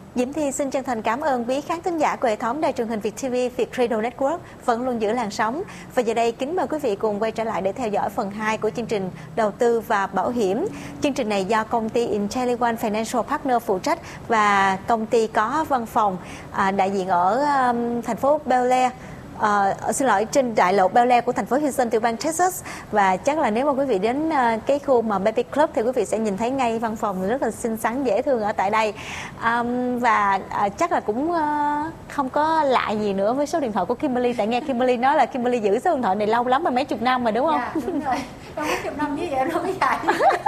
Diễm Thi xin chân thành cảm ơn quý khán thính giả của hệ thống đài truyền hình Việt TV, Việt Radio Network vẫn luôn giữ làn sóng. Và giờ đây kính mời quý vị cùng quay trở lại để theo dõi phần 2 của chương trình đầu tư và bảo hiểm. Chương trình này do công ty IntelliOne Financial Partner phụ trách và công ty có văn phòng đại diện ở thành phố Bel Air. Trên đại lộ Bel Air của thành phố Houston, tiểu bang Texas. Và chắc là nếu mà quý vị đến cái khu mà Baby Club thì quý vị sẽ nhìn thấy ngay văn phòng rất là xinh xắn dễ thương ở tại đây. Và chắc là cũng không có lạ gì nữa với số điện thoại của Kimberly, tại nghe Kimberly nói là Kimberly giữ số điện thoại này lâu lắm rồi, mấy chục năm mà đúng không? Dạ đúng rồi, trong mấy chục năm như vậy nó mới dài.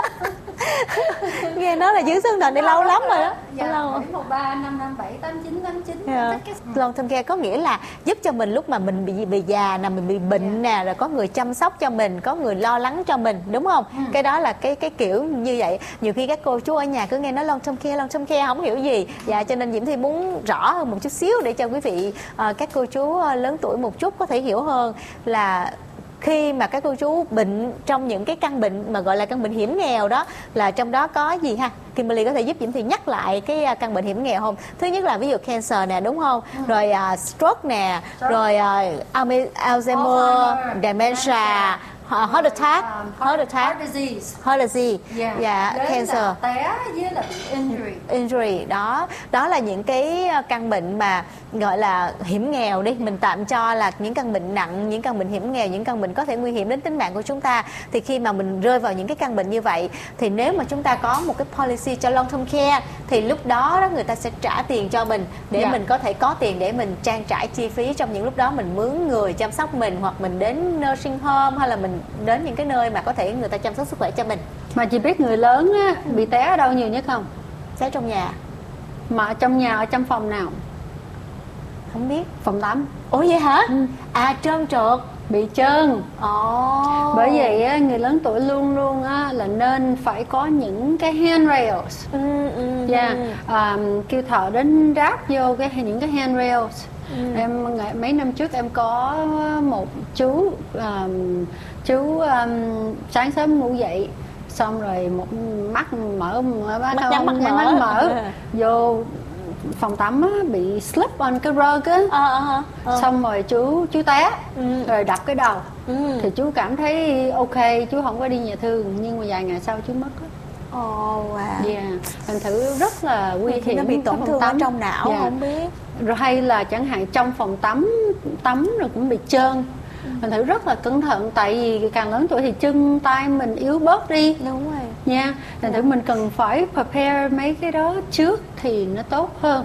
Nghe nói là giữ số điện thoại này lâu lắm rồi đó. Dạ, 713-557-8989. Long term care có nghĩa là giúp cho mình lúc mà mình bị già nè, mình bị bệnh nè, rồi có người chăm sóc cho mình, có người lo lắng cho mình, đúng không? Cái đó là cái kiểu như vậy. Nhiều khi các cô chú ở nhà cứ nghe nói long term care không hiểu gì. Dạ, cho nên Diễm Thi muốn rõ hơn một chút xíu để cho quý vị các cô chú lớn tuổi một chút có thể hiểu hơn là khi mà các cô chú bệnh trong những cái căn bệnh mà gọi là căn bệnh hiểm nghèo đó, là trong đó có gì ha? Kimberly có thể giúp Diễm Thi nhắc lại cái căn bệnh hiểm nghèo không? Thứ nhất là ví dụ cancer nè, đúng không? Rồi stroke nè, rồi Alzheimer, dementia, heart attack, heart disease, cancer, té với là injury. Đó là những cái căn bệnh mà gọi là hiểm nghèo đi, mình tạm cho là những căn bệnh nặng, những căn bệnh hiểm nghèo, những căn bệnh có thể nguy hiểm đến tính mạng của chúng ta. Thì khi mà mình rơi vào những cái căn bệnh như vậy thì nếu mà chúng ta có một cái policy cho long term care thì lúc đó người ta sẽ trả tiền cho mình để mình có thể có tiền để mình trang trải chi phí trong những lúc đó mình mướn người chăm sóc mình, hoặc mình đến nursing home, hay là mình đến những cái nơi mà có thể người ta chăm sóc sức khỏe cho mình. Mà chị biết người lớn á, bị té ở đâu nhiều nhất không? Té trong nhà. Mà trong nhà ở trong phòng nào? Không biết. Phòng tắm. Ủa vậy hả? Trơn trượt. Bị trơn. Bởi vậy á, người lớn tuổi luôn luôn á, là nên phải có những cái handrails. Kêu thợ đến ráp vô những cái handrails. Em mấy năm trước em có một chú sáng sớm ngủ dậy xong rồi một mắt mở vô phòng tắm á, bị slip on cái rug á, xong rồi chú té rồi đập cái đầu. Thì chú cảm thấy ok, chú không có đi nhà thương, nhưng mà vài ngày sau chú mất á. Thành thử rất là nguy hiểm. Nó bị tổn thương ở trong não, không biết. Rồi hay là chẳng hạn trong phòng tắm rồi cũng bị trơn. Mình thử rất là cẩn thận, tại vì càng lớn tuổi thì chân tay mình yếu bớt đi. Đúng rồi nha. Thành thử mình cần phải prepare mấy cái đó trước thì nó tốt hơn.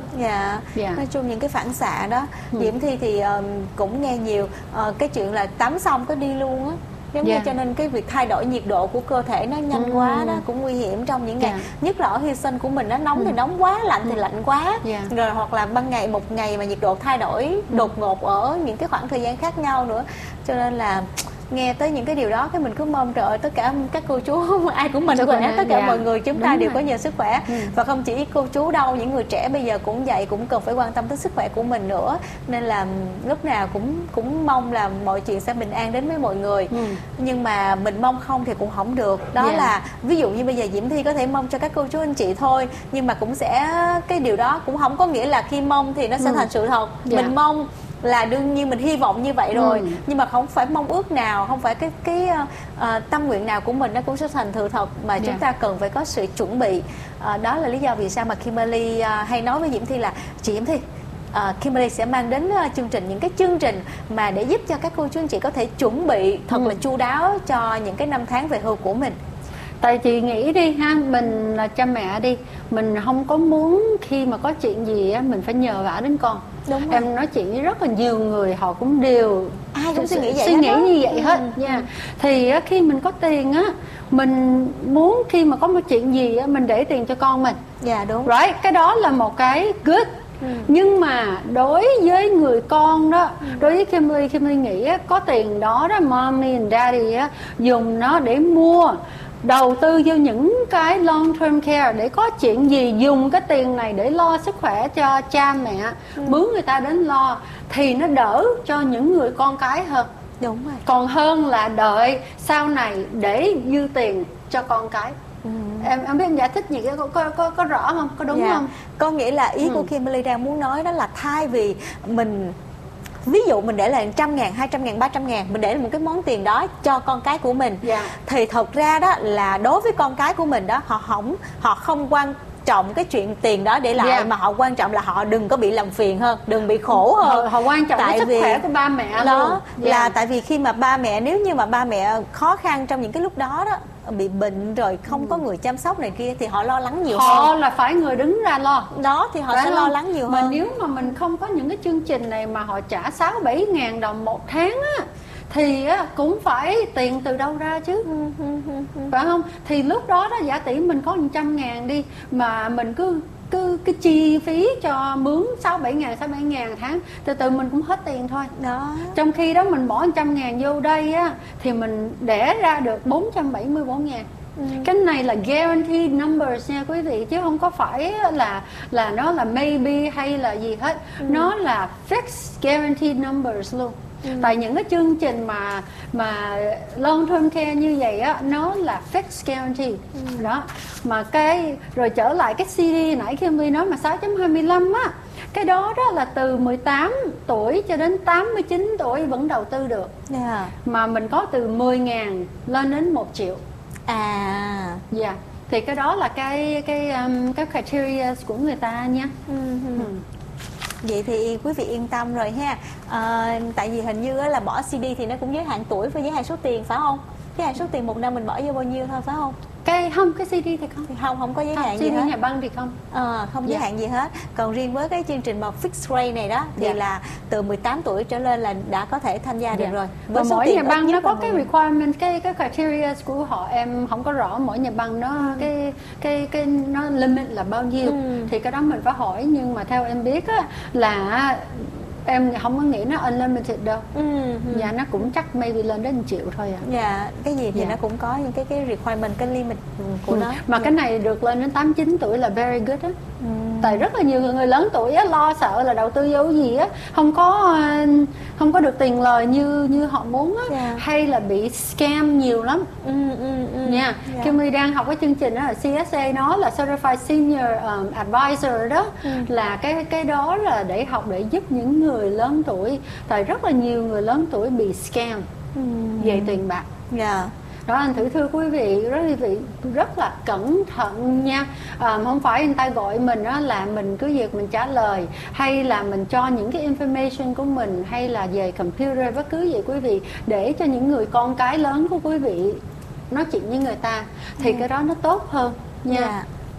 Nói chung những cái phản xạ đó Diễm Thi thì cũng nghe nhiều cái chuyện là tắm xong có đi luôn á. Giống như cho nên cái việc thay đổi nhiệt độ của cơ thể nó nhanh quá đó cũng nguy hiểm trong những ngày nhất là ở Houston của mình, nó nóng thì nóng quá, lạnh thì lạnh quá. Rồi hoặc là ban ngày một ngày mà nhiệt độ thay đổi đột ngột ở những cái khoảng thời gian khác nhau nữa. Cho nên là nghe tới những cái điều đó cái mình cứ mong trời ơi, tất cả các cô chú ai cũng mạnh khỏe, tất cả mọi người chúng ta đều có nhiều sức khỏe. Và không chỉ cô chú đâu, những người trẻ bây giờ cũng vậy, cũng cần phải quan tâm tới sức khỏe của mình nữa. Nên là lúc nào cũng mong là mọi chuyện sẽ bình an đến với mọi người. Nhưng mà mình mong không thì cũng không được. Đó là ví dụ như bây giờ Diễm Thi có thể mong cho các cô chú anh chị thôi, nhưng mà cũng sẽ cái điều đó cũng không có nghĩa là khi mong thì nó sẽ thành sự thật. Mình mong là đương nhiên mình hy vọng như vậy rồi, nhưng mà không phải mong ước nào, không phải cái tâm nguyện nào của mình nó cũng sẽ thành sự thật, mà chúng ta cần phải có sự chuẩn bị. Đó là lý do vì sao mà Kimberly hay nói với Diễm Thi là chị Diễm Thi, Kimberly sẽ mang đến những cái chương trình mà để giúp cho các cô chú anh chị có thể chuẩn bị thật là chu đáo cho những cái năm tháng về hưu của mình. Tại chị nghĩ đi ha, mình là cha mẹ đi, mình không có muốn khi mà có chuyện gì á mình phải nhờ vả đến con. Em nói chuyện với rất là nhiều người, họ cũng đều ai cũng suy nghĩ như vậy hết nha. Thì khi mình có tiền á, mình muốn khi mà có một chuyện gì á mình để tiền cho con mình. Đúng. Cái đó là một cái good. Nhưng mà đối với người con đó, đối với Kimberly nghĩ á, có tiền đó mommy and daddy á, dùng nó để mua, đầu tư vô những cái long term care, để có chuyện gì dùng cái tiền này để lo sức khỏe cho cha mẹ, mướn người ta đến lo, thì nó đỡ cho những người con cái hơn. Đúng rồi. Còn hơn là đợi sau này để dư tiền cho con cái. Em biết em giải thích gì có rõ không, có đúng không? Có nghĩa là ý của Kimberly đang muốn nói đó là thay vì mình, ví dụ mình để là 100.000, 200.000, 300.000, mình để một cái món tiền đó cho con cái của mình, thì thật ra đó là đối với con cái của mình đó, họ không quan trọng cái chuyện tiền đó để lại, mà họ quan trọng là họ đừng có bị làm phiền hơn, đừng bị khổ hơn. Họ quan trọng cái sức khỏe của ba mẹ đó luôn. Là tại vì khi mà ba mẹ, nếu như mà ba mẹ khó khăn trong những cái lúc đó đó, bị bệnh rồi không có người chăm sóc này kia, thì họ lo lắng nhiều hơn. Họ là phải người đứng ra lo đó, thì họ sẽ lo lắng nhiều hơn. Mà nếu mà mình không có những cái chương trình này mà họ trả 6-7 ngàn đồng một tháng á, thì cũng phải tiền từ đâu ra chứ, phải không? Thì lúc đó đó, giả tỷ mình có 100.000 đi, mà mình cứ chi phí cho mướn 6-7 ngàn tháng, từ từ mình cũng hết tiền thôi đó. Trong khi đó mình bỏ 100.000 vô đây á, thì mình đẻ ra được 474 ngàn. Cái này là guaranteed numbers nha quý vị, chứ không có phải là nó là maybe hay là gì hết. Nó là fixed guaranteed numbers luôn. Tại những cái chương trình mà long term care như vậy á, nó là fixed guarantee đó. Mà cái rồi trở lại cái CD nãy Kimberly nói mà 6.25 á, cái đó là từ 18 tuổi cho đến 89 tuổi vẫn đầu tư được. Mà mình có từ 10.000 lên đến 1 triệu. Thì cái đó là cái criteria của người ta nha. Vậy thì quý vị yên tâm rồi ha. Tại vì hình như là bỏ CD thì nó cũng giới hạn tuổi với giới hạn số tiền, phải không? Giới hạn số tiền một năm mình bỏ vô bao nhiêu thôi, phải không? Cái CD thì không có giới hạn gì hết. CD nhà băng thì không. Không giới hạn gì hết. Còn riêng với cái chương trình mà fixed rate này đó thì là từ 18 tuổi trở lên là đã có thể tham gia được rồi. Và mỗi nhà băng nó có cái requirement, cái criteria của họ, em không có rõ mỗi nhà băng nó cái nó limit là bao nhiêu. Thì cái đó mình phải hỏi, nhưng mà theo em biết á, là em không có nghĩ nó unlimited đâu. Dạ, nó cũng chắc maybe lên đến 1 triệu thôi à. Dạ, cái gì thì nó cũng có những cái requirement, cái limit của nó. Mà cái này được lên đến 89 tuổi là very good á. Tại rất là nhiều người lớn tuổi á, lo sợ là đầu tư vô cái gì á không có được tiền lời như họ muốn á, hay là bị scam nhiều lắm nha. Kimberly đang học cái chương trình đó là CSA, nó là Certified Senior Advisor đó, là cái đó là để học để giúp những người lớn tuổi. Tại rất là nhiều người lớn tuổi bị scam về tiền bạc. Đó, anh thưa quý vị rất là cẩn thận nha. Không phải người ta gọi mình đó là mình cứ việc mình trả lời, hay là mình cho những cái information của mình, hay là về computer bất cứ gì quý vị, để cho những người con cái lớn của quý vị nói chuyện với người ta, thì cái đó nó tốt hơn nha.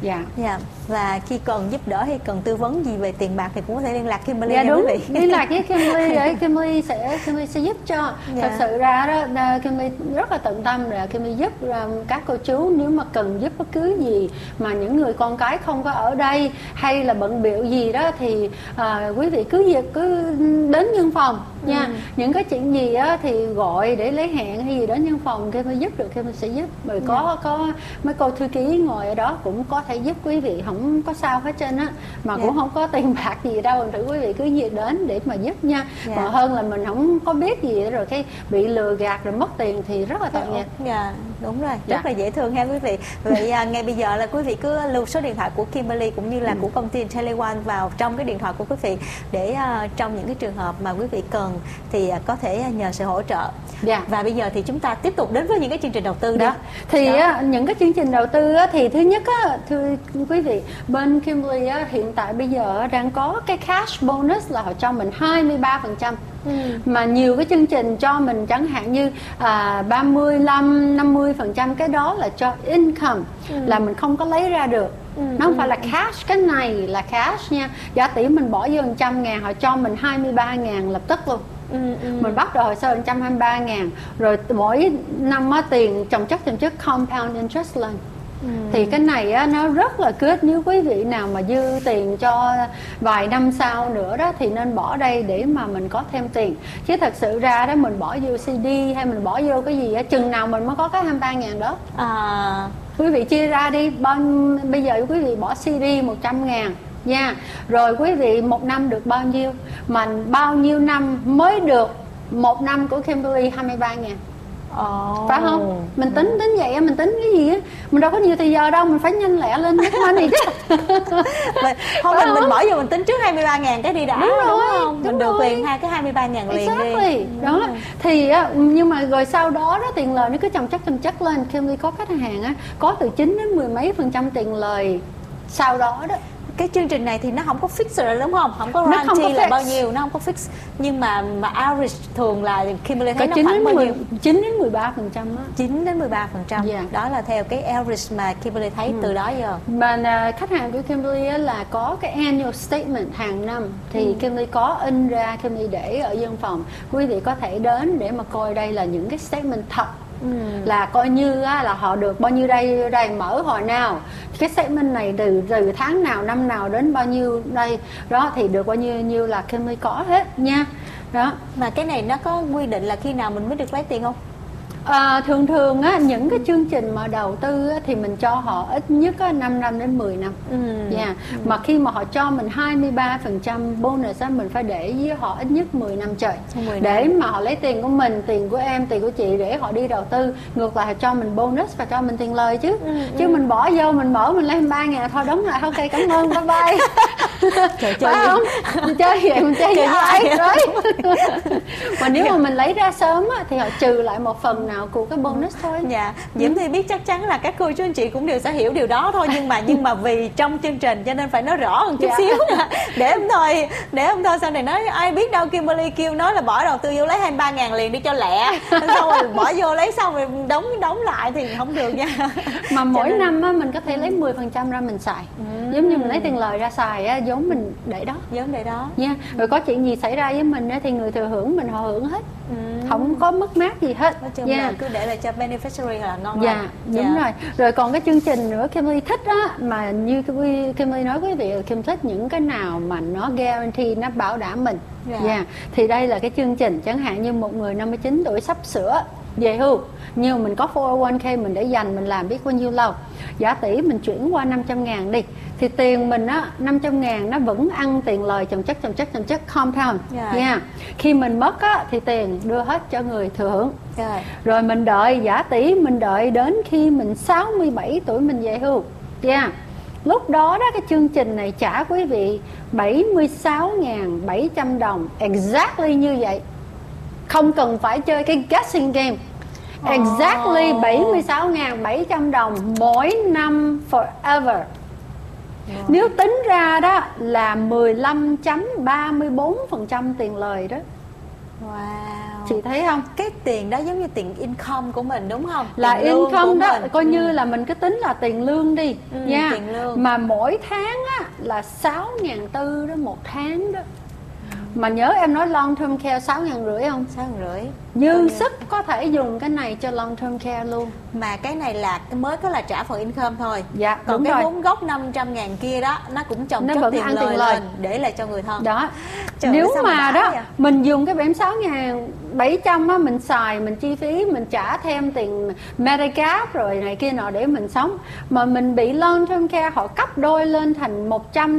Và khi cần giúp đỡ hay cần tư vấn gì về tiền bạc thì cũng có thể liên lạc Kimberly. Đúng, quý vị liên lạc với Kimberly để Kimberly sẽ giúp cho. Thật sự ra đó, Kimberly rất là tận tâm, là Kimberly giúp các cô chú nếu mà cần giúp bất cứ gì, mà những người con cái không có ở đây hay là bận bịu gì đó, thì quý vị cứ đến văn phòng nha. Những cái chuyện gì á thì gọi để lấy hẹn hay gì đến văn phòng, Kimberly giúp được Kimberly sẽ giúp. Rồi có mấy cô thư ký ngồi ở đó cũng có thể giúp quý vị, không có sao hết trơn á, mà cũng không có tiền bạc gì đâu. Thử quý vị cứ việc đến để mà giúp nha. Mà hơn là mình không có biết gì rồi cái bị lừa gạt rồi mất tiền thì rất là tội nghiệp. Đúng rồi, rất là dễ thương ha quý vị. Vậy ngay bây giờ là quý vị cứ lưu số điện thoại của Kimberly cũng như là của công ty Tele1 vào trong cái điện thoại của quý vị, để trong những cái trường hợp mà quý vị cần thì có thể nhờ sự hỗ trợ. Và bây giờ thì chúng ta tiếp tục đến với những cái chương trình đầu tư đó. Thì những cái chương trình đầu tư á, thì thứ nhất á, thưa quý vị, bên Kimberly á, hiện tại bây giờ đang có cái cash bonus là họ cho mình 23%. Mà nhiều cái chương trình cho mình chẳng hạn như 35-50%, cái đó là cho income, là mình không có lấy ra được. Nó không phải là cash, cái này là cash nha. Giả tỷ mình bỏ vô 100.000, họ cho mình 23.000 lập tức luôn. Mình bắt đầu hồ sơ 123.000, rồi mỗi năm tiền chồng chất compound interest lên. Thì cái này á, nó rất là good. Nếu quý vị nào mà dư tiền cho vài năm sau nữa đó thì nên bỏ đây để mà mình có thêm tiền. Chứ thật sự ra đó mình bỏ vô CD hay mình bỏ vô cái gì á, chừng nào mình mới có cái 23.000 đó. Quý vị chia ra đi, bây giờ quý vị bỏ CD 100.000 nha. Rồi quý vị một năm được bao nhiêu, mà bao nhiêu năm mới được một năm của Kimberly 23.000. Phải không? Mình tính vậy, mình tính cái gì á, mình đâu có nhiều thời giờ đâu, mình phải nhanh lẹ lên make money chứ. Mình bỏ vô mình tính trước 23.000 cái đi đã, đúng không? Mình được tiền cái 23.000 liền đi. Đó. Thì nhưng mà rồi sau đó tiền lời nó cứ chồng chất lên. Khi có khách hàng á có từ 9 đến 10 mấy % tiền lời sau đó đó. Cái chương trình này thì nó không có fix rồi đúng không? Không có guarantee là bao nhiêu, nó không có fix. Nhưng mà average thường là Kimberly thấy nó khoảng bao nhiêu? 9 đến 13% á. 9 đến 13%. Yeah. Đó là theo cái average mà Kimberly thấy từ đó giờ. Mà khách hàng của Kimberly á là có cái annual statement hàng năm thì Kimberly có in ra, Kimberly để ở văn phòng. Quý vị có thể đến để mà coi đây là những cái statement thật. Là coi như là họ được bao nhiêu đây mở hồi nào, cái statement này từ tháng nào năm nào đến bao nhiêu đây đó thì được bao nhiêu là Kimberly có hết nha. Đó. Mà cái này nó có quy định là khi nào mình mới được lấy tiền không? Thường á những cái chương trình mà đầu tư á, thì mình cho họ ít nhất 5 năm đến 10 năm. Mà khi mà họ cho mình 23% bonus á, mình phải để với họ ít nhất 10 năm trời. Để mà họ lấy tiền của mình, tiền của em, tiền của chị để họ đi đầu tư. Ngược lại họ cho mình bonus và cho mình tiền lời chứ. Chứ mình bỏ vô, mình mở mình lấy 3.000 thôi đóng lại, ok cảm ơn, bye bye. Trời phải không? Chơi vậy mình chơi với ai? Mà nếu mà mình lấy ra sớm á, thì họ trừ lại một phần nào của cái bonus thôi. Dạ, Diễm Thi biết chắc chắn là các cô chú anh chị cũng đều sẽ hiểu điều đó thôi, nhưng mà vì trong chương trình cho nên phải nói rõ hơn chút xíu nè. Để hôm thôi sau này nói ai biết đâu Kimberly kêu nói là bỏ đầu tư vô lấy 23.000 liền đi cho lẹ. Xong rồi bỏ vô lấy xong rồi đóng lại thì không được nha. Mà mỗi năm á mình có thể lấy 10% ra mình xài. Giống như mình lấy tiền lời ra xài á, giống mình để đó. Giống để đó. Nha. Rồi có chuyện gì xảy ra với mình á thì người thừa hưởng mình họ hưởng hết. Không có mất mát gì hết. Là cứ để lại cho beneficiary là ngon. Đúng rồi. Rồi còn cái chương trình nữa Kimberly thích á, mà như Kimberly nói với quý vị, Kim thích những cái nào mà nó guarantee, nó bảo đảm mình. Thì đây là cái chương trình chẳng hạn như một người 59 tuổi sắp sửa về hưu, nhưng mình có 401k mình để dành, mình làm biết bao nhiêu lâu, giả tỷ mình chuyển qua 500.000 đi, thì tiền mình á 500.000 nó vẫn ăn tiền lời chồng chất compound nha. Khi mình mất á thì tiền đưa hết cho người thừa hưởng. Rồi mình đợi, giả tỷ mình đợi đến khi mình 67 tuổi mình về hưu. Lúc đó cái chương trình này trả quý vị 76.700 đồng exactly như vậy. Không cần phải chơi cái guessing game. Exactly 76.700 đồng mỗi năm forever. Nếu tính ra đó là 15.34% tiền lời đó. Chị thấy không? Cái tiền đó giống như tiền income của mình đúng không? Là income đó, coi như là mình cứ tính là tiền lương đi nha. Tiền lương. Mà mỗi tháng á là 6.400 đó một tháng đó. Mà nhớ em nói long term care 6.500 không? 6.500. Dư sức có thể dùng cái này cho long term care luôn. Mà cái này là mới có là trả phần income thôi. Còn đúng cái rồi. vốn gốc 500.000 kia đó nó cũng chồng chất tiền lời lên để lại cho người thân. Đó. Nếu mà đó mình dùng cái 76.700 á, mình xài, mình chi phí, mình trả thêm tiền Medicare rồi này kia nọ để mình sống, mà mình bị long term care họ cấp đôi lên thành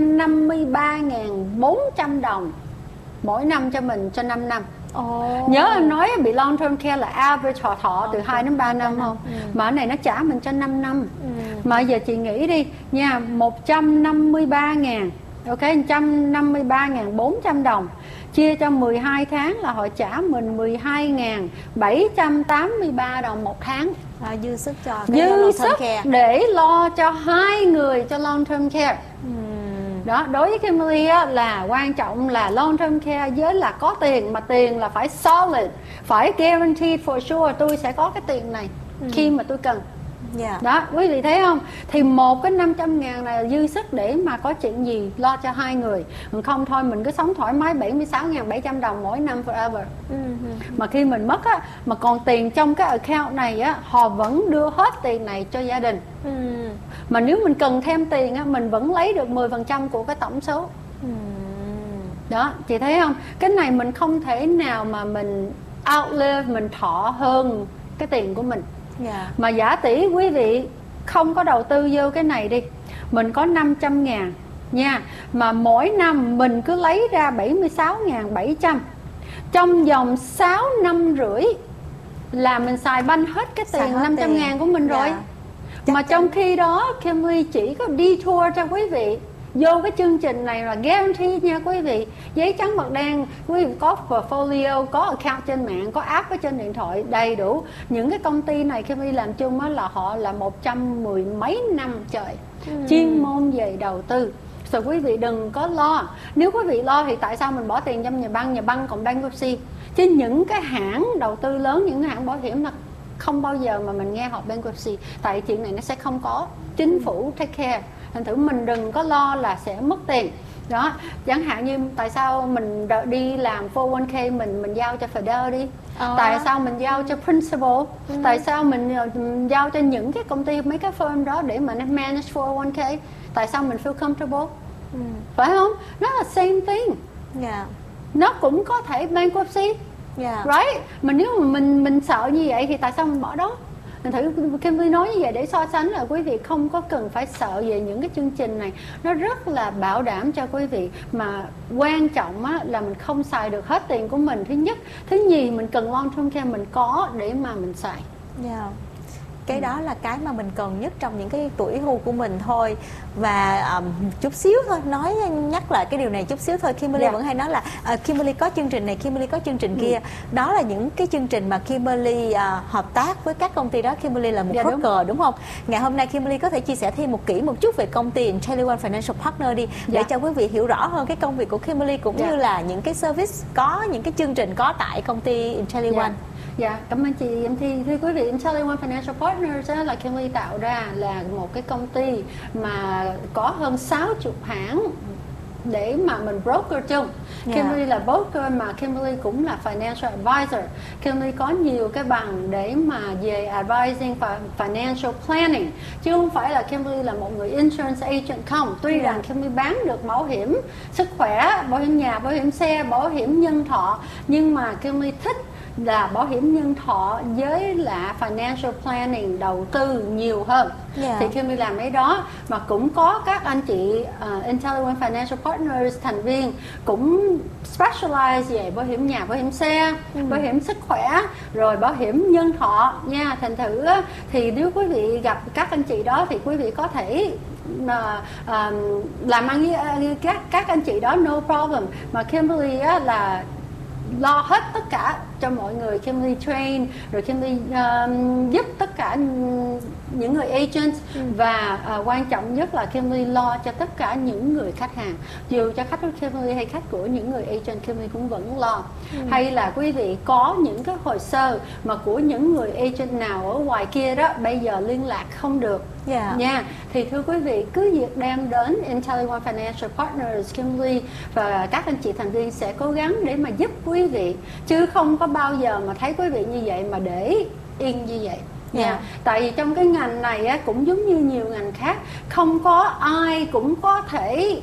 153.400 đồng mỗi năm cho mình cho 5 năm. Nhớ em nói bị long term care là average họ thọ từ 2 đến 3 năm không? Mà cái này nó trả mình cho 5 năm. Mà giờ chị nghĩ đi nha, 153.000, ok, 153.400 đồng chia cho 12 tháng là họ trả mình 12.783 đồng một tháng. Dư sức cho cái dư long sức term care để lo cho 2 người cho long term care. Đó, đối với Kimberly á, là quan trọng là long term care với là có tiền, mà tiền là phải solid, phải guaranteed for sure tôi sẽ có cái tiền này khi mà tôi cần. Đó, quý vị thấy không? Thì một cái 500.000 này là dư sức để mà có chuyện gì lo cho 2 người. Không thôi mình cứ sống thoải mái 76.700 đồng mỗi năm forever. Mà khi mình mất á, mà còn tiền trong cái account này á, họ vẫn đưa hết tiền này cho gia đình. Mà nếu mình cần thêm tiền á, mình vẫn lấy được 10% của cái tổng số. Đó, chị thấy không? Cái này mình không thể nào mà mình outlive, mình thọ hơn cái tiền của mình. Mà giả tỷ quý vị không có đầu tư vô cái này đi, mình có 500.000 nha, mà mỗi năm mình cứ lấy ra 76.700 trong vòng 6 năm rưỡi là mình xài banh hết cái Xài tiền hết 500 tiền. ngàn của mình rồi. Chắc Mà chắn. trong khi đó Kimberly chỉ có detour cho quý vị vô cái chương trình này là guarantee nha quý vị. Giấy trắng mực đen, quý vị có portfolio, có account trên mạng, có app ở trên điện thoại đầy đủ. Những cái công ty này Kimberly làm chung á là họ là 110 mấy năm trời, chuyên môn về đầu tư. Rồi quý vị đừng có lo. Nếu quý vị lo thì tại sao mình bỏ tiền trong nhà băng còn bankruptcy? Chứ những cái hãng đầu tư lớn, những cái hãng bảo hiểm là không bao giờ mà mình nghe họ bankruptcy. Tại chuyện này nó sẽ không có. Chính phủ take care. Thành thử mình đừng có lo là sẽ mất tiền. Đó, chẳng hạn như tại sao mình đi làm 401k mình giao cho Fidelity, tại sao mình giao cho Principal, tại sao mình giao cho những cái công ty, mấy cái firm đó để mà nó manage 401k, tại sao mình feel comfortable, phải không? Nó là same thing. Nó cũng có thể bankruptcy, right? Mà nếu mà mình sợ như vậy thì tại sao mình bỏ đó? Mình thử Kimberly nói như vậy để so sánh là quý vị không có cần phải sợ về những cái chương trình này. Nó rất là bảo đảm cho quý vị. Mà quan trọng á, là mình không xài được hết tiền của mình, thứ nhất. Thứ nhì, mình cần long term care mình có để mà mình xài. Cái đó là cái mà mình cần nhất trong những cái tuổi hưu của mình thôi. Và chút xíu thôi, nhắc lại cái điều này chút xíu thôi. Kimberly vẫn hay nói là Kimberly có chương trình này, Kimberly có chương trình kia. Đó là những cái chương trình mà Kimberly hợp tác với các công ty đó. Kimberly là một broker, đúng không? Ngày hôm nay Kimberly có thể chia sẻ thêm kỹ một chút về công ty IntelliOne Financial Partner đi, để cho quý vị hiểu rõ hơn cái công việc của Kimberly, cũng như là những cái service có, những cái chương trình có tại công ty IntelliOne. Dạ, cảm ơn chị Em Thi. Thưa quý vị, IntelliOne Financial Partners là Kimberly tạo ra là một cái công ty mà có hơn 60 hãng để mà mình broker chung. Kimberly là broker mà Kimberly cũng là financial advisor. Kimberly có nhiều cái bằng để mà về advising và financial planning, chứ không phải là Kimberly là một người insurance agent không. Tuy rằng Kimberly bán được bảo hiểm sức khỏe, bảo hiểm nhà, bảo hiểm xe, bảo hiểm nhân thọ, nhưng mà Kimberly thích là bảo hiểm nhân thọ với là financial planning, đầu tư nhiều hơn. Thì khi mình làm cái đó, mà cũng có các anh chị IntelliOne Financial Partners thành viên cũng specialize về bảo hiểm nhà, bảo hiểm xe, bảo hiểm sức khỏe, rồi bảo hiểm nhân thọ nha. Thành thử thì nếu quý vị gặp các anh chị đó thì quý vị có thể làm ăn với các anh chị đó, no problem. Mà Kimberly là lo hết tất cả cho mọi người. Kimberly train, rồi Kimberly giúp tất cả những người agents, và quan trọng nhất là Kimberly lo cho tất cả những người khách hàng. Dù cho khách của Kimberly hay khách của những người agent, Kimberly cũng vẫn lo. Hay là quý vị có những cái hồ sơ mà của những người agent nào ở ngoài kia đó bây giờ liên lạc không được nha, thì thưa quý vị, cứ việc đem đến IntelliOne Financial Partners, Kimberly và các anh chị thành viên sẽ cố gắng để mà giúp quý vị, chứ không có bao giờ mà thấy quý vị như vậy mà để yên như vậy nha. Tại vì trong cái ngành này á, cũng giống như nhiều ngành khác, không có ai cũng có thể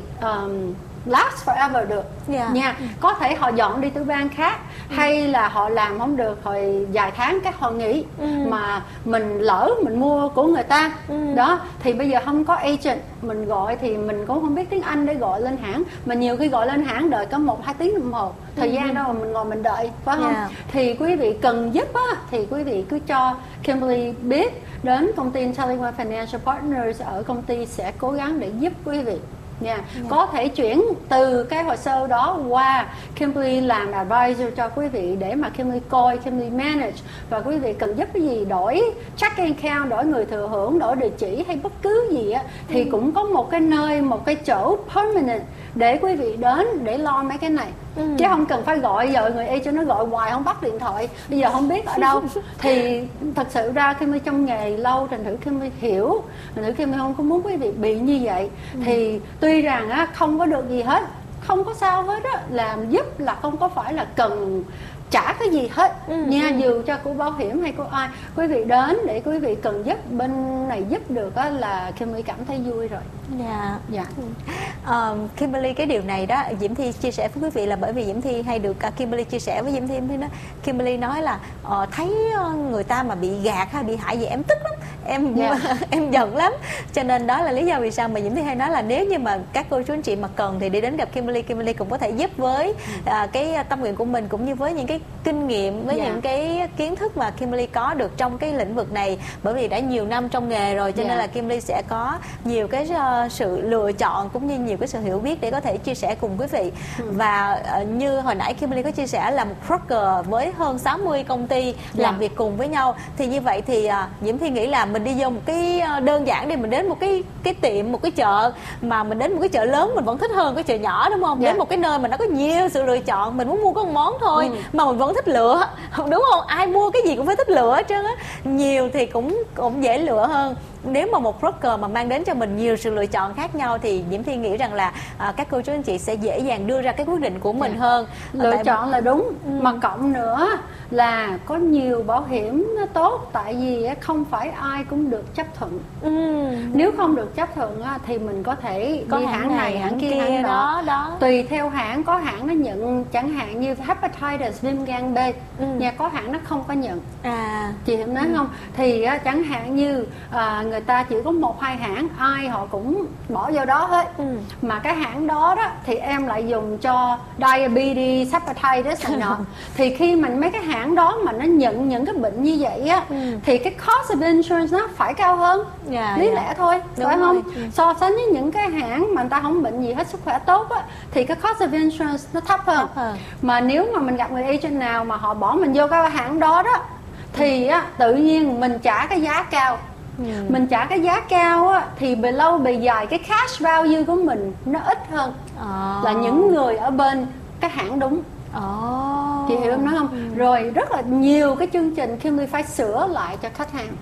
last forever được nha. Có thể họ dọn đi tư ban khác, hay là họ làm không được hồi vài tháng cái họ nghỉ, mà mình lỡ mình mua của người ta đó, thì bây giờ không có agent mình gọi thì mình cũng không biết tiếng Anh để gọi lên hãng, mà nhiều khi gọi lên hãng đợi có 1-2 tiếng đồng hồ, thời gian đâu mà mình ngồi mình đợi, phải không? Thì quý vị cần giúp á, thì quý vị cứ cho Kimberly biết đến công ty IntelliOne Financial Partners, ở công ty sẽ cố gắng để giúp quý vị. Có thể chuyển từ cái hồ sơ đó qua Kimberly làm advisor cho quý vị, để mà Kimberly coi, Kimberly manage, và quý vị cần giúp cái gì, đổi checking account, đổi người thừa hưởng, đổi địa chỉ hay bất cứ gì á, thì cũng có một cái nơi, một cái chỗ permanent để quý vị đến để lo mấy cái này. Chứ không cần phải gọi, giờ người agent nó gọi hoài không bắt điện thoại, bây giờ không biết ở đâu. Thì thật sự ra Kimberly trong nghề lâu, thành thử Kimberly hiểu, thành thử Kimberly không có muốn quý vị bị như vậy. Thì tuy rằng á, không có được gì hết, không có sao hết á, làm giúp là không có phải là cần trả cái gì hết nha, dù cho của bảo hiểm hay của ai. Quý vị đến để quý vị cần giúp, bên này giúp được á, là Kimberly cảm thấy vui rồi. Kimberly, cái điều này đó Diễm Thi chia sẻ với quý vị là bởi vì Diễm Thi hay được Kimberly chia sẻ với Diễm Thi. Kimberly nói là thấy người ta mà bị gạt hay bị hại gì em tức lắm, em giận lắm. Cho nên đó là lý do vì sao mà Diễm Thi hay nói là nếu như mà các cô chú anh chị mà cần thì đi đến gặp Kimberly cũng có thể giúp với cái tâm nguyện của mình, cũng như với những cái kinh nghiệm, với những cái kiến thức mà Kimberly có được trong cái lĩnh vực này, bởi vì đã nhiều năm trong nghề rồi, cho nên là Kimberly sẽ có nhiều cái sự lựa chọn cũng như nhiều cái sự hiểu biết để có thể chia sẻ cùng quý vị. Và như hồi nãy Kimberly có chia sẻ là một broker với hơn 60 công ty làm việc cùng với nhau, thì như vậy thì Diễm Thi nghĩ là mình đi vô một cái đơn giản đi, mình đến một cái tiệm, một cái chợ, mà mình đến một cái chợ lớn mình vẫn thích hơn cái chợ nhỏ, đúng không? Đến một cái nơi mà nó có nhiều sự lựa chọn, mình muốn mua có một món thôi mà mình vẫn thích lựa, đúng không? Ai mua cái gì cũng phải thích lựa chứ, nhiều thì cũng dễ lựa hơn. Nếu mà một broker mà mang đến cho mình nhiều sự lựa chọn khác nhau thì Diễm Thi nghĩ rằng là các cô chú anh chị sẽ dễ dàng đưa ra cái quyết định của mình hơn. Lựa chọn là đúng, mà cộng nữa là có nhiều bảo hiểm nó tốt, tại vì không phải ai cũng được chấp thuận. Nếu không được chấp thuận thì mình có thể có đi hãng này, hãng kia, hãng đó. Tùy theo hãng, có hãng nó nhận chẳng hạn như hepatitis, viêm gan B, nhà có hãng nó không có nhận. Chị hiểu nói không? Thì chẳng hạn như người ta chỉ có 1-2 hãng, ai họ cũng bỏ vô đó hết. Mà cái hãng đó thì em lại dùng cho diabetes, hepatitis này nọ. Thì khi mình mấy cái hãng đó mà nó nhận những cái bệnh như vậy thì cái cost of insurance nó phải cao hơn. Lý lẽ thôi, đúng phải không? So sánh với những cái hãng mà người ta không bệnh gì hết, sức khỏe tốt thì cái cost of insurance nó thấp hơn. Mà nếu mà mình gặp người agent nào mà họ bỏ mình vô cái hãng đó thì tự nhiên mình trả cái giá cao. Mình trả cái giá cao thì về lâu về dài cái cash value của mình nó ít hơn là những người ở bên cái hãng đúng. Chị hiểu em nói không? Rồi rất là nhiều cái chương trình khi mình phải sửa lại cho khách hàng.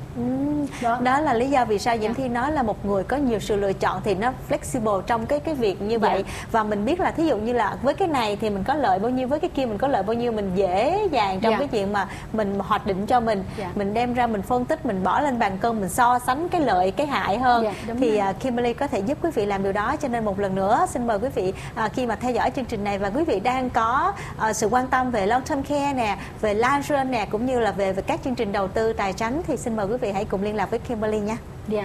Đó là lý do vì sao Diễm Thi nói là một người có nhiều sự lựa chọn thì nó flexible trong cái việc như vậy. Và mình biết là thí dụ như là với cái này thì mình có lợi bao nhiêu, với cái kia mình có lợi bao nhiêu, mình dễ dàng trong cái chuyện mà mình hoạch định cho mình. Mình đem ra mình phân tích, mình bỏ lên bàn cân, mình so sánh cái lợi cái hại hơn. Thì Kimberly có thể giúp quý vị làm điều đó. Cho nên một lần nữa xin mời quý vị khi mà theo dõi chương trình này và quý vị đang có sự quan tâm về long term care nè, về life insurance nè, cũng như là về các chương trình đầu tư tài chính, thì xin mời quý vị hãy cùng liên lạc với Kimberly nha.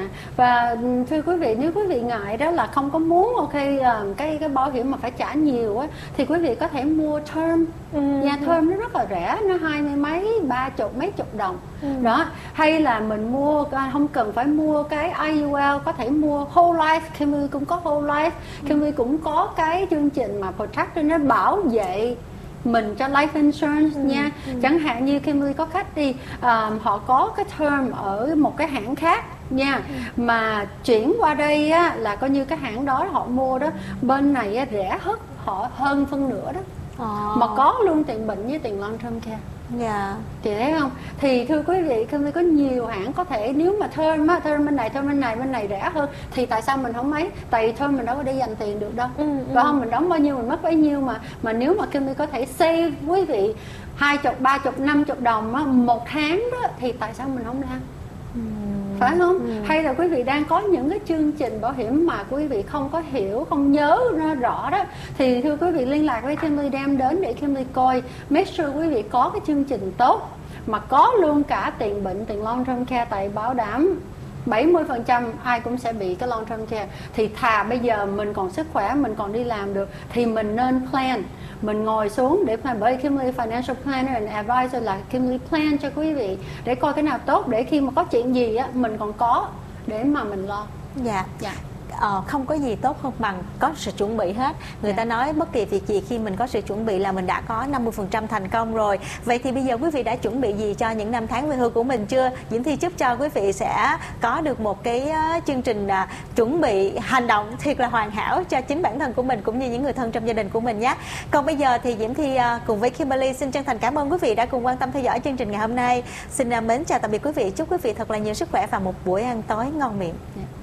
Và thưa quý vị, nếu quý vị ngại đó là không có muốn cái bảo hiểm mà phải trả nhiều thì quý vị có thể mua term. Term nó rất là rẻ, nó 20 mấy, 30 mấy chục đồng đó. Hay là mình mua, không cần phải mua cái IUL, có thể mua whole life. Kimberly cũng có whole life. Kimberly cũng có cái chương trình mà protect, nó bảo vệ mình cho life insurance nha. Chẳng hạn như Kimberly có khách đi, họ có cái term ở một cái hãng khác nha, mà chuyển qua đây là coi như cái hãng đó họ mua đó, bên này rẻ họ hơn phân nửa đó. Mà có luôn tiền bệnh với tiền long term care. Chị thấy không? Thì thưa quý vị, Kimberly có nhiều hãng có thể, nếu mà term bên này rẻ hơn thì tại sao mình không mấy? Tại vì term mình đâu có đi dành tiền được đâu. Và không, mình đóng bao nhiêu mình mất bấy nhiêu mà nếu mà Kimberly có thể save quý vị 20, 30, 50 đồng một tháng đó, thì tại sao mình không làm? Phải không? Hay là quý vị đang có những cái chương trình bảo hiểm mà quý vị không có hiểu, không nhớ nó rõ đó, thì thưa quý vị liên lạc với Kimberly, đem đến để Kimberly coi, make sure quý vị có cái chương trình tốt mà có luôn cả tiền bệnh, tiền long term care, tại bảo đảm 70% ai cũng sẽ bị cái long term care. Thì thà bây giờ mình còn sức khỏe, mình còn đi làm được thì mình nên plan. Mình ngồi xuống để plan, bởi Kimberly Financial Planner and Advisor là Kimberly plan cho quý vị để coi cái nào tốt, để khi mà có chuyện gì mình còn có để mà mình lo. Không có gì tốt hơn bằng có sự chuẩn bị hết. Người ta nói bất kỳ việc gì khi mình có sự chuẩn bị là mình đã có 50% thành công rồi. Vậy thì bây giờ quý vị đã chuẩn bị gì cho những năm tháng về hưu của mình chưa? Diễm Thi chúc cho quý vị sẽ có được một cái chương trình chuẩn bị hành động thiệt là hoàn hảo cho chính bản thân của mình cũng như những người thân trong gia đình của mình nhé. Còn bây giờ thì Diễm Thi cùng với Kimberly xin chân thành cảm ơn quý vị đã cùng quan tâm theo dõi chương trình ngày hôm nay. Xin mến chào tạm biệt quý vị, chúc quý vị thật là nhiều sức khỏe và một buổi ăn tối ngon miệng.